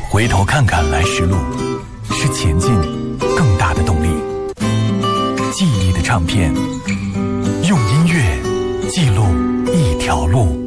回头看看来时路，是前进更大的动力。记忆的唱片，用音乐记录一条路。